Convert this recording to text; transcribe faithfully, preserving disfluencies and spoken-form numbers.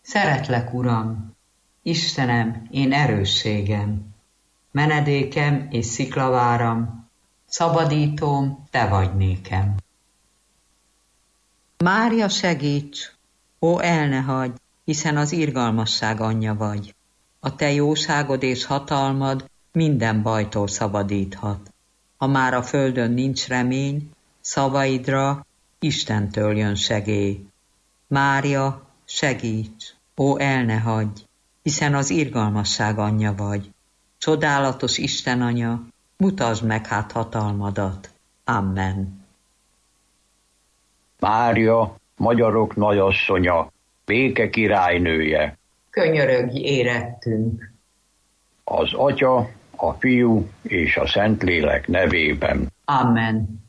Szeretlek, Uram, Istenem, én erősségem, menedékem és sziklaváram, szabadítóm, te vagy nékem. Mária, segíts! Ó, el ne hagyj, hiszen az irgalmasság anyja vagy. A te jóságod és hatalmad minden bajtól szabadíthat. Ha már a földön nincs remény, szavaidra Istentől jön segély. Mária, segíts! Ó, el ne hagyj, hiszen az irgalmasság anyja vagy. Csodálatos Isten anya, mutasd meg hát hatalmadat. Amen. Mária, magyarok nagyasszonya, béke királynője, könyörögj érettünk. Az Atya, a Fiú és a Szentlélek nevében. Amen.